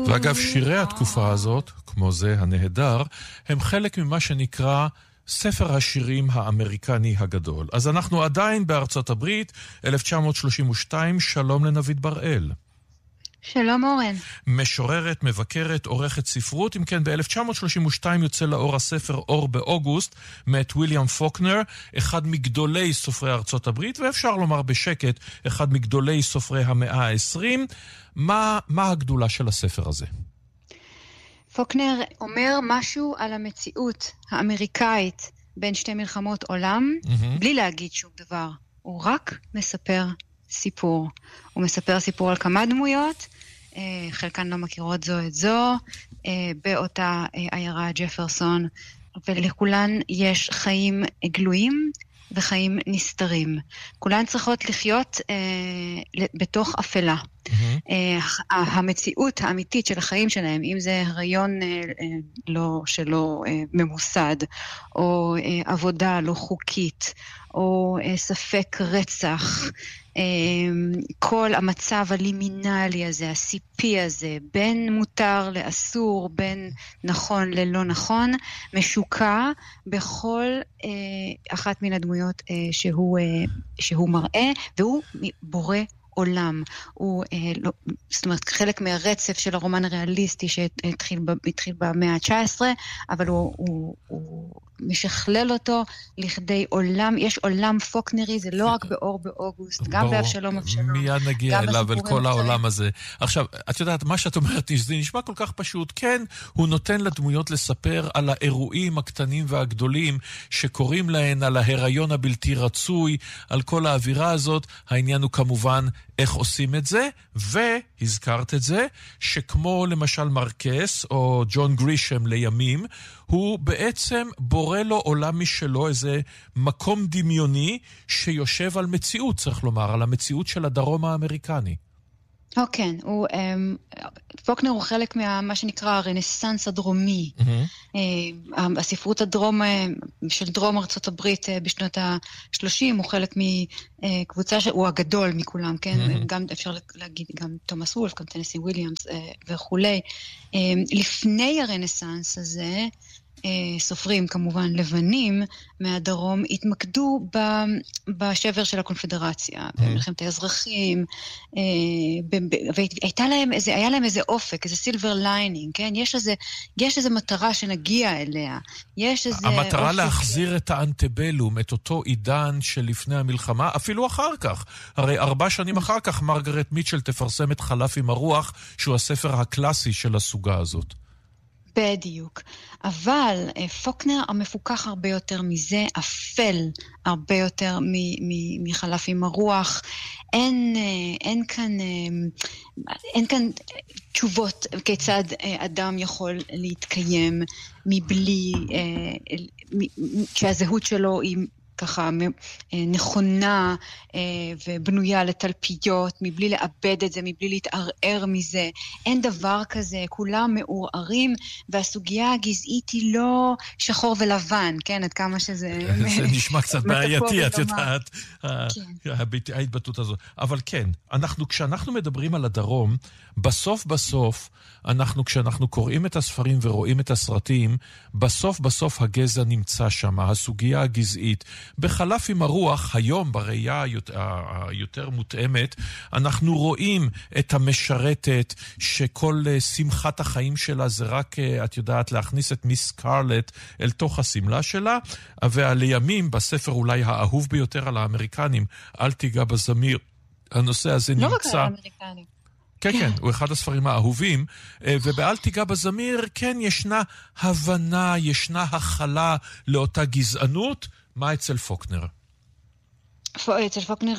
ואגב, שירי התקופה הזאת, כמו זה הנהדר, הם חלק ממה שנקרא ספר השירים האמריקני הגדול. אז אנחנו עדיין בארצות הברית, 1932, שלום לנביד בראל. שלום אורן. משוררת, מבקרת, עורכת ספרות. אם כן, ב-1932 יוצא לאור הספר אור באוגוסט, מאת ויליאם פוקנר, אחד מגדולי סופרי ארצות הברית, ואפשר לומר בשקט, אחד מגדולי סופרי המאה ה-20. מה הגדולה של הספר הזה? פוקנר אומר משהו על המציאות האמריקאית בין שתי מלחמות עולם, בלי להגיד שום דבר. הוא רק מספר סיפור. הוא מספר סיפור על כמה דמויות, חלקן לא מכירות זו את זו, באותה עיירה ג'פרסון, ולכולן יש חיים גלויים וחיים נסתרים. כולן צריכות לחיות בתוך אפלה. המציאות האמיתית של החיים שלהם, אם זה הריון שלא ממוסד, או עבודה לא חוקית, או ספק רצח, כל המצב הלימינלי הזה, הסיפי הזה, בין מותר לאסור, בין נכון ללא נכון, משוקע בכל אחת מן הדמויות שהוא מראה, והוא בורא עולם. הוא, זאת אומרת, חלק מהרצף של הרומן הריאליסטי שהתחיל במאה ה-19, אבל הוא משכלל אותו לכדי עולם. יש עולם פוקנרי, זה לא רק באור באוגוסט, גם באבשלום אבשלום. מיד נגיע אליו, אל כל העולם הזה. עכשיו, את יודעת, מה שאת אומרת, זה נשמע כל כך פשוט. כן, הוא נותן לדמויות לספר על האירועים הקטנים והגדולים שקוראים להן, על ההיריון הבלתי רצוי, על כל האווירה הזאת. העניין הוא כמובן איך עושים את זה, והזכרת את זה, שכמו למשל מרקס או ג'ון גרישם לימים, הוא בעצם בורא לו עולם משלו, איזה מקום דמיוני שיושב על מציאות, צריך לומר, על המציאות של הדרום האמריקני. כן, פוקנר הוא חלק מה שנקרא הרנסנס הדרומי. הספרות של דרום ארצות הברית בשנות ה-30 הוא חלק מקבוצה שהוא הגדול מכולם, כן? גם אפשר להגיד גם תומאס וולף, גם טנסי וויליאמס וכולי. לפני הרנסנס הזה, סופרים כמובן לבנים מהדרום התמקדו בשבר של הקונפדרציה, במלחמת האזרחים, והיה להם איזה אופק, איזה סילבר ליינינג, כן? יש איזה מטרה שנגיע אליה. המטרה להחזיר את האנטבלום, את אותו עידן שלפני המלחמה, אפילו אחר כך. הרי 4 שנים אחר כך מרגרט מיטשל תפרסם את חלף עם הרוח, שהוא הספר הקלאסי של הסוגה הזאת. בדיוק. אבל פוקנר המפוקח הרבה יותר מזה, אפל הרבה יותר מחלף עם הרוח. אין כאן תשובות כיצד אדם יכול להתקיים מבלי שהזהות שלו היא ככה נכונה ובנויה לתלפיות, מבלי לאבד את זה, מבלי להתערער מזה. אין דבר כזה, כולם מעורערים, והסוגיה הגזעית היא לא שחור ולבן, כן? עד כמה שזה זה נשמע קצת בעייתי, את יודעת, ההתבטאות הזאת. אבל כן, כשאנחנו מדברים על הדרום, בסוף, כשאנחנו קוראים את הספרים ורואים את הסרטים, בסוף הגזע נמצא שם, הסוגיה הגזעית. בחלף עם הרוח, היום בראייה היותר מותאמת, אנחנו רואים את המשרתת שכל שמחת החיים שלה זה רק, את יודעת, להכניס את מיס סקרלט אל תוך הסמלה שלה, ולימים בספר אולי האהוב ביותר על האמריקנים, אל תיגע בזמיר, הנושא הזה נמצא. לא רק על האמריקנים. כן, הוא אחד הספרים האהובים, ובאל תיגע בזמיר, כן, ישנה הבנה, ישנה הכלה לאותה גזענות. מה אצל פוקנר? אצל פוקנר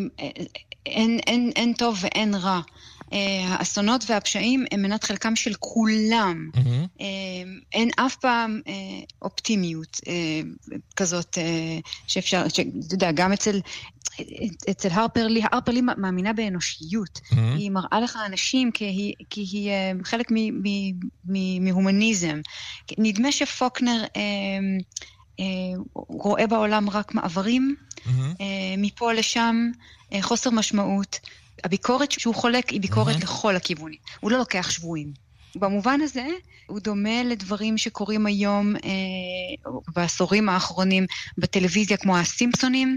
אין טוב ואין רע. האסונות והפשעים הם מנת חלקם של כולם. אין אף פעם אופטימיות כזאת שאפשר, אתה יודע, גם אצל הרפרלי מאמינה באנושיות. היא מראה לך אנשים כי היא חלק מהומניזם. נדמה שפוקנר רואה בעולם רק מעברים, מפה לשם, חוסר משמעות. הביקורת שהוא חולק היא ביקורת לכל הכיוונים. הוא לא לוקח שבויים. במובן הזה הוא דומה לדברים שקורים היום בעשורים האחרונים בטלוויזיה, כמו הסימפסונים,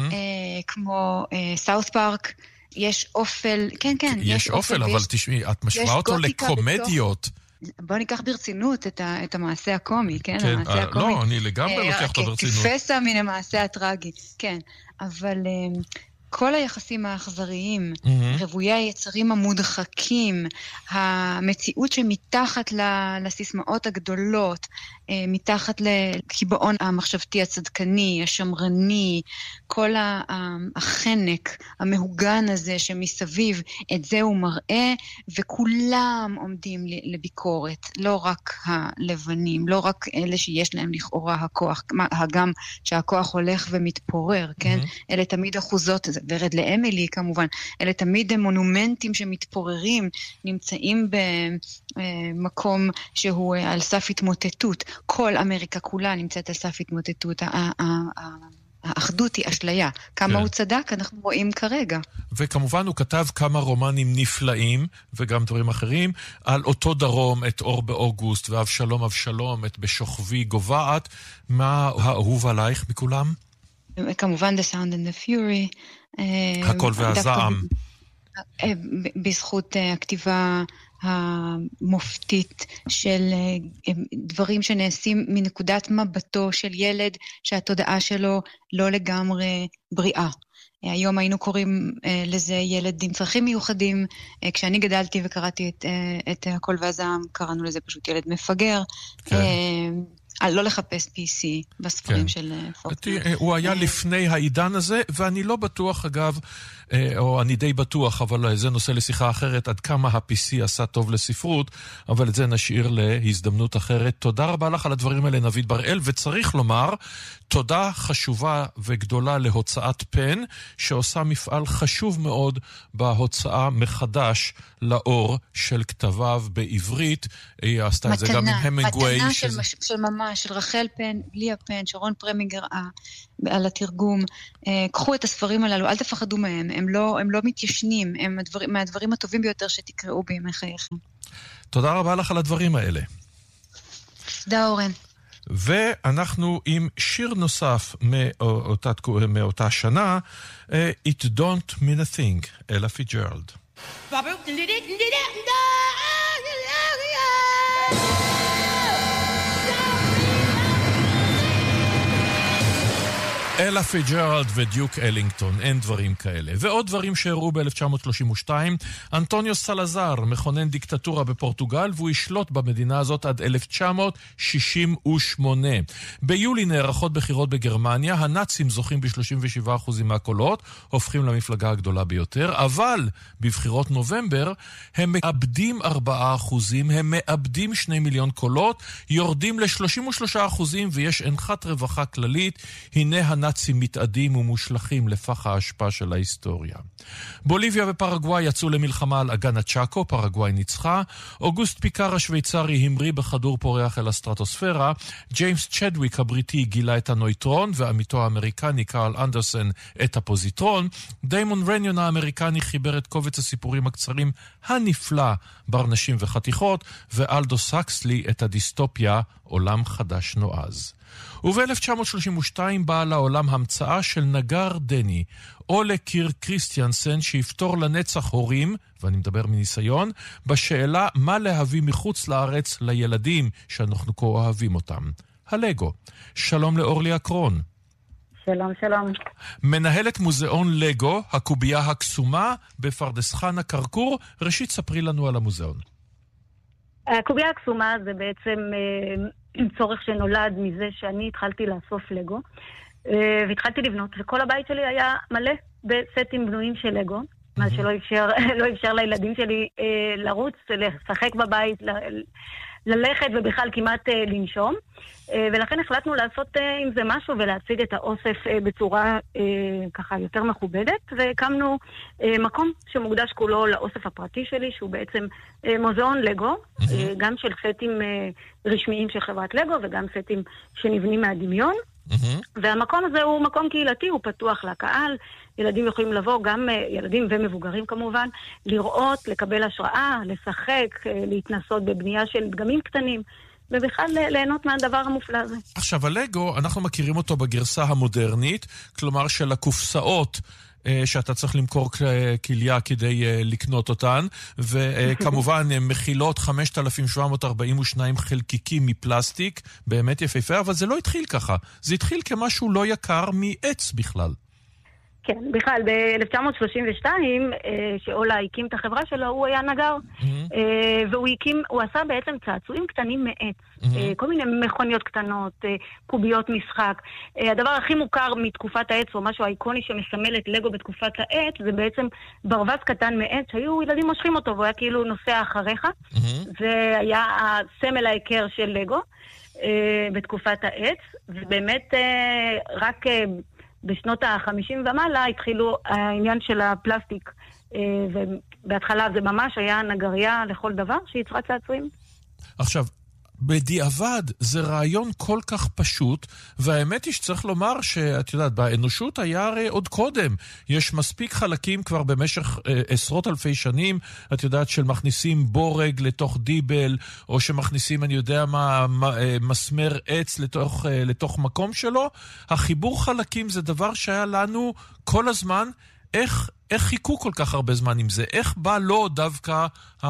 כמו סאות' פארק. יש אופל, כן, יש אופל, אבל תשמעי, את משווה אותו לקומדיות. בוא ניקח ברצינות את המעשה הקומי, כן? כן, לא, אני לגמרי לוקח אותו ברצינות. כפסע מן המעשה הטרגי, כן. אבל כל היחסים האכזריים, רבויי היצרים המודחקים, המציאות שמתחת לסיסמאות הגדולות, מתחת לקיבעון המחשבתי הצדקני, השמרני, כל החנק המהוגן הזה שמסביב, את זה הוא מראה, וכולם עומדים לביקורת, לא רק הלבנים, לא רק אלה שיש להם לכאורה הכוח, גם שהכוח הולך ומתפורר, כן? אלה תמיד אחוזות, ורד לאמילי כמובן, אלה תמיד מונומנטים שמתפוררים, נמצאים במקום שהוא על סף התמוטטות. כל אמריקה כולה נמצאת על סף התמוטטות. האחדות היא אשליה. כמה הוא צדק, אנחנו רואים כרגע. וכמובן הוא כתב כמה רומנים נפלאים, וגם דברים אחרים, על אותו דרום, את אור באוגוסט, ואבשלום אבשלום, את בשוכבי גובעת. מה האהוב עלייך מכולם? כמובן The Sound and the Fury. הקול והזעם. בזכות הכתיבה המופתית של דברים שנעשים מנקודת מבטו של ילד שהתודעה שלו לא לגמרי בריאה. היום היינו קוראים לזה ילד עם צרכים מיוחדים. כשאני גדלתי וקראתי את הקול והזעם, קראנו לזה פשוט ילד מפגר. כן. לא לחפש PC בספרים של פוקס. הוא היה לפני העידן הזה, ואני לא בטוח אגב, או אני די בטוח, אבל זה נושא לשיחה אחרת, עד כמה ה-PC עשה טוב לספרות, אבל את זה נשאיר להזדמנות אחרת. תודה רבה לך על הדברים האלה, נביד בראל, וצריך לומר, תודה חשובה וגדולה להוצאת פן, שעושה מפעל חשוב מאוד בהוצאה מחדש לאור של כתביו בעברית. היא עשתה את זה גם עם המינגווי. מתנה של ממש, של רחל פן, ליה פן, שרון פרמינגר על התרגום. קחו את הספרים הללו, אל תפחדו מהם, הם לא מתיישנים, הם מהדברים הטובים ביותר שתקראו בימי חייכם. תודה רבה לך על הדברים האלה. תודה אורן. ואנחנו עם שיר נוסף מאותה שנה, It Don't Mean a Thing, אלה פיג'רלד. אלה פיג'רלד ודיוק אלינגטון, אין דברים כאלה. ועוד דברים שהראו ב-1932, אנטוניו סלזר מכונן דיקטטורה בפורטוגל, והוא ישלוט במדינה הזאת עד 1968. ביולי נערכות בחירות בגרמניה, הנאצים זוכים ב-37% מהקולות, הופכים למפלגה הגדולה ביותר, אבל בבחירות נובמבר הם מאבדים 4%, הם מאבדים 2 מיליון קולות, יורדים ל-33% ויש אנחת רווחה כללית. הנה הנאצים מתאדים ומושלכים לפח ההשפעה של ההיסטוריה. בוליביה ופרגוואי יצאו למלחמה על אגן הצ'אקו, פרגוואי ניצחה. אוגוסט פיקר השוויצרי המריא בכדור פורח אל הסטרטוספירה. ג'יימס צ'דוויק הבריטי גילה את הנויטרון, ועמיתו האמריקני קרל אנדרסן את הפוזיטרון. דיימון רניון האמריקני חיבר את קובץ הסיפורים הקצרים הנפלא ברנשים וחתיכות, ואלדו סקסלי את הדיסטופיה עולם חדש נועז. וב-1932 באה לעולם המצאה של נגר דני, אולה קיר קריסטיאנסן, שיפתור לנצח הורים, ואני מדבר מניסיון, בשאלה מה להביא מחוץ לארץ לילדים שאנחנו כה אוהבים אותם. הלגו. שלום לאורלי אקרון. שלום, שלום. מנהלת מוזיאון לגו, הקובייה הקסומה, בפרדס חנה קרקור. ראשית ספרי לנו על המוזיאון. הקובייה הקסומה זה בעצם צורך שנולד מזה שאני התחלתי לאסוף לגו, והתחלתי לבנות, וכל הבית שלי היה מלא בסטים בנויים של לגו, מה שלא אפשר לילדים שלי לרוץ, לשחק בבית, ללכת ובכלל כמעט לנשום, ולכן החלטנו לעשות עם זה משהו ולהציג את האוסף בצורה ככה יותר מכובדת, והקמנו מקום שמוקדש כולו לאוסף הפרטי שלי, שהוא בעצם מוזיאון לגו, גם של סטים רשמיים של חברת לגו וגם סטים שנבנים מהדמיון. והמקום הזה הוא מקום קהילתי, הוא פתוח לקהל, ילדים יכולים לבוא, גם ילדים ומבוגרים כמובן, לראות, לקבל השראה, לשחק, להתנסות בבנייה של דגמים קטנים, ובכלל ליהנות מהדבר המופלא הזה. עכשיו, הלגו, אנחנו מכירים אותו בגרסה המודרנית, כלומר של הקופסאות, שאתה צריך למכור כליה כדי לקנות אותן, וכמובן מכילות 5,742 חלקיקים מפלסטיק, באמת יפהפה, אבל זה לא התחיל ככה. זה התחיל כמשהו לא יקר מעץ בכלל. כן, בכלל, ב-1932, שאולה הקים את החברה שלו, הוא היה נגר, והוא עשה בעצם צעצועים קטנים מעץ, כל מיני מכוניות קטנות, קוביות משחק. הדבר הכי מוכר מתקופת העץ, או משהו האיקוני שמסמל את לגו בתקופת העץ, זה בעצם ברווז קטן מעץ, שהיו ילדים מושכים אותו, והוא היה כאילו נוסע אחריך, זה היה הסמל ההיכר של לגו בתקופת העץ, ובאמת רק בשנות ה-50 ומעלה התחילו העניין של הפלסטיק, ובהתחלה זה ממש היה נגריה לכל דבר שיצרה צעצועים. עכשיו, בדיעבד זה רעיון כל כך פשוט, והאמת היא שצריך לומר שאת יודעת, באנושות היה הרי עוד קודם. יש מספיק חלקים כבר במשך עשרות אלפי שנים, את יודעת, של מכניסים בורג לתוך דיבל, או שמכניסים, אני יודע מה, מסמר עץ לתוך מקום שלו. החיבור חלקים זה דבר שהיה לנו כל הזמן. איך חיכו כל כך הרבה זמן עם זה? איך בא לו דווקא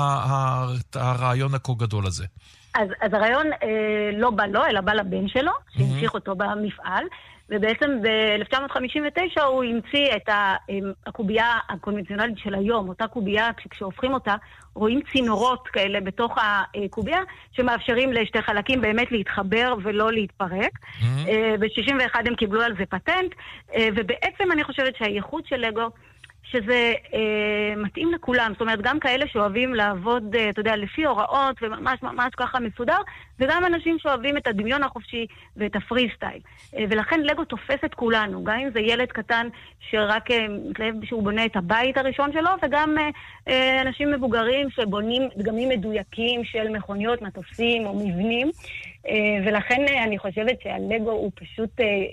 הרעיון הכה גדול הזה? אז הרעיון לא בא לו, אלא בא לבן שלו, שהמשיך אותו במפעל, ובעצם ב-1959 הוא המציא את הקובייה הקונבנציונלית של היום, אותה קובייה, כשהופכים אותה, רואים צינורות כאלה בתוך הקובייה, שמאפשרים לשתי חלקים באמת להתחבר ולא להתפרק. ב-61 הם קיבלו על זה פטנט, ובעצם אני חושבת שהייחוד של לגו, שזה מתאים לכולם, זאת אומרת, גם כאלה שאוהבים לעבוד, אתה יודע, לפי הוראות וממש ממש ככה מסודר, וגם אנשים שאוהבים את הדמיון החופשי ואת הפרי סטייל. ולכן לגו תופס את כולנו, גם אם זה ילד קטן שרק מתלהב שהוא בונה את הבית הראשון שלו, וגם אנשים מבוגרים שבונים דגמים מדויקים של מכוניות, מטוסים או מבנים, ולכן אני חושבת שהלגו הוא פשוט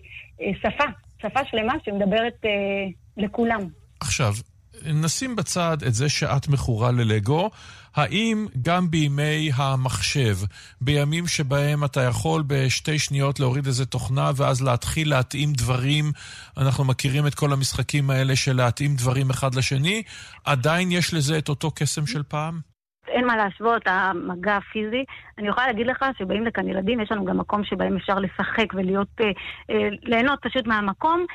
שפה שלמה שמדברת לכולם. עכשיו, נשים בצד את זה שאת מכורה ללגו. האם גם בימי המחשב, בימים שבהם אתה יכול בשתי שניות להוריד איזה תוכנה ואז להתחיל להתאים דברים, אנחנו מכירים את כל המשחקים האלה של להתאים דברים אחד לשני, עדיין יש לזה את אותו קסם של פעם? אין מה להשוות, המגע הפיזי. אני יכולה להגיד לך שבאים לכאן ילדים, יש לנו גם מקום שבהם אפשר לשחק ולהיות, ליהנות פשוט מהמקום,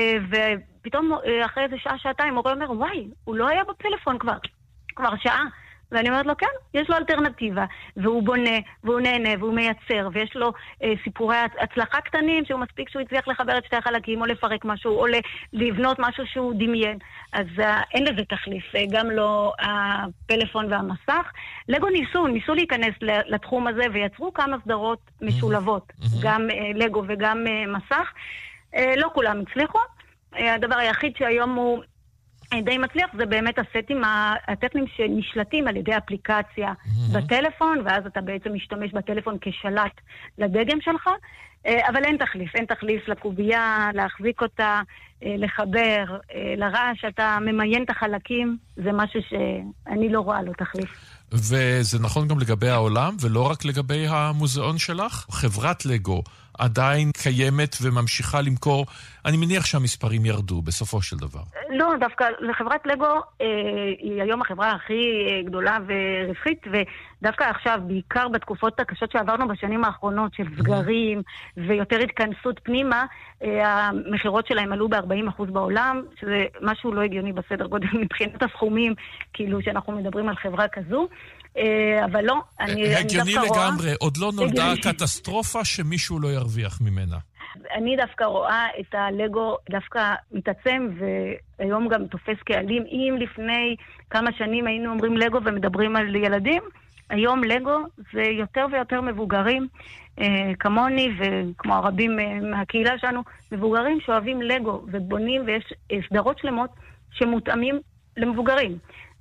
ופתאום אחרי איזה שעה, שעתיים, מורה אומר, וואי, הוא לא היה בפלאפון כבר שעה. ואני אומרת לו, כן, יש לו אלטרנטיבה, והוא בונה, והוא נהנה, והוא מייצר, ויש לו סיפורי הצלחה קטנים, שהוא מספיק שהוא הצליח לחבר את שתי החלקים, או לפרק משהו, או לבנות משהו שהוא דמיין. אז אין לזה תחליף, גם לא הפלאפון והמסך. לגו ניסו להיכנס לתחום הזה, ויצרו כמה סדרות משולבות, גם לגו וגם מסך. לא כולם הצליחו. הדבר היחיד שהיום הוא די מצליח, זה באמת הסטים הטכניים שנשלטים על ידי אפליקציה בטלפון, ואז אתה בעצם משתמש בטלפון כשלט לדגם שלך, אבל אין תחליף לקובייה, להחזיק אותה, לחבר, לרעש, אתה ממיין את החלקים, זה משהו שאני לא רואה לו תחליף. וזה נכון גם לגבי העולם, ולא רק לגבי המוזיאון שלך? חברת לגו עדיין קיימת וממשיכה למכור, אני מניח שהמספרים ירדו בסופו של דבר. לא, דווקא לחברת לגו היא היום החברה הכי גדולה ורווחית, ודווקא עכשיו, בעיקר בתקופות הקשות שעברנו בשנים האחרונות, של סגרים ויותר התכנסות פנימה, המחירות שלהם עלו ב-40% בעולם, שזה משהו לא הגיוני בסדר גודל מבחינת הסכומים, כאילו שאנחנו מדברים על חברה כזו. אבל לא, אני הגיוני לגמרי, עוד לא נולדה קטסטרופה שמישהו לא ירוויח ממנה. אני דווקא רואה את הלגו דווקא מתעצם, והיום גם תופס קהלים. אם לפני כמה שנים היינו אומרים לגו ומדברים על ילדים, היום לגו זה יותר ויותר מבוגרים, כמוני וכמו הרבים מהקהילה שלנו, מבוגרים שאוהבים לגו ובונים, ויש סדרות שלמות שמותאמים למבוגרים.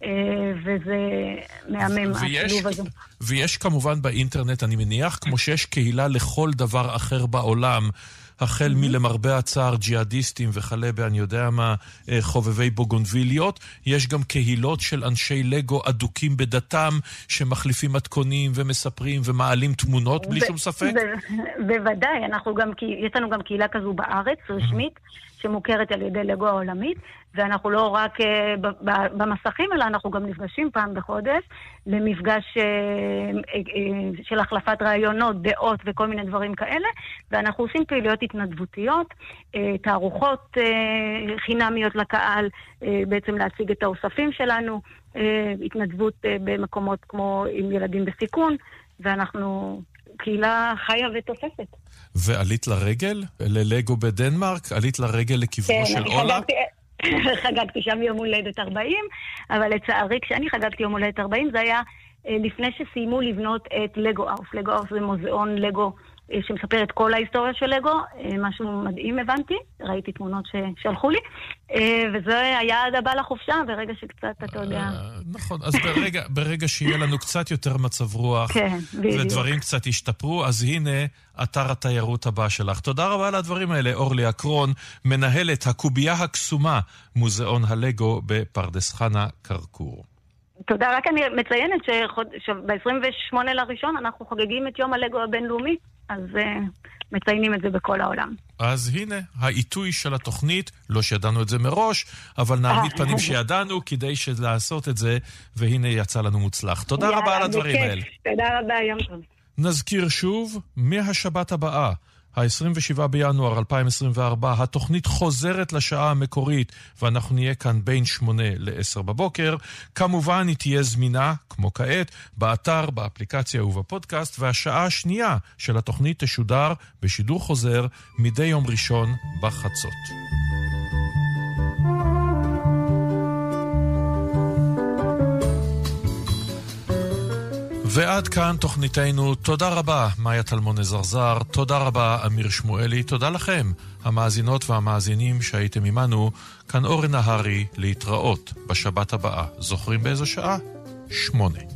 וזה מהמם, השילוב הזה. ויש כמובן באינטרנט, אני מניח, כמו שיש קהילה לכל דבר אחר בעולם, החל מלמרבה הצער ג'יהאדיסטים וכלה אני יודע מה, חובבי בוגונביליות. יש גם קהילות של אנשי לגו אדוקים בדתם שמחליפים מתכונים ומספרים ומעלים תמונות בלי שום ספק. בוודאי, יש לנו גם קהילה כזו בארץ, רשמית, שמוכרת על ידי לגו העולמית, ואנחנו לא רק במסכים, אלא אנחנו גם נפגשים פעם בחודש למפגש של החלפת רעיונות, דעות וכל מיני דברים כאלה, ואנחנו עושים פעילויות התנדבותיות, תערוכות חינמיות לקהל, בעצם להציג את האוספים שלנו, התנדבות במקומות כמו עם ילדים בסיכון, ואנחנו קהילה חיה ותוספת. ועלית לרגל? ללגו בדנמרק? עלית לרגל לכיוונו של אולה? חגגתי שם יום הולדת 40, אבל לצערי כשאני חגגתי יום הולדת 40 זה היה לפני שסיימו לבנות את לגו אאוף. לגו אאוף זה מוזיאון לגו שמספר את כל ההיסטוריה של לגו, משהו מדהים הבנתי, ראיתי תמונות ששלחו לי, וזה היה עד הבא לחופשה, ברגע שקצת, אתה יודע. נכון, אז ברגע שיהיה לנו קצת יותר מצב רוח, ודברים קצת ישתפרו, אז הנה אתר התיירות הבא שלך. תודה רבה על הדברים האלה, אורלי אקרון, מנהלת הקובייה הקסומה, מוזיאון הלגו בפרדס חנה קרקור. תודה, רק אני מציינת שב-28 לראשון אנחנו חוגגים את יום הלגו הבינלאומי, אז מציינים את זה בכל העולם. אז הנה, העיתוי של התוכנית, לא שידענו את זה מראש, אבל נעמיד פנים שידענו כדי לעשות את זה, והנה יצא לנו מוצלח. תודה רבה על הדברים האלה. תודה רבה, יום טוב. נזכיר שוב, מהשבת הבאה, ה-27 בינואר 2024, התוכנית חוזרת לשעה המקורית, ואנחנו נהיה כאן בין 8 ל-10 בבוקר. כמובן היא תהיה זמינה, כמו כעת, באתר, באפליקציה ובפודקאסט, והשעה השנייה של התוכנית תשודר בשידור חוזר מדי יום ראשון בחצות. ועד כאן תוכניתנו. תודה רבה, מאיה טלמון זרזר, תודה רבה, אמיר שמואלי, תודה לכם, המאזינות והמאזינים שהייתם עמנו, כאן אורן נהרי, להתראות בשבת הבאה. זוכרים באיזו שעה? 8.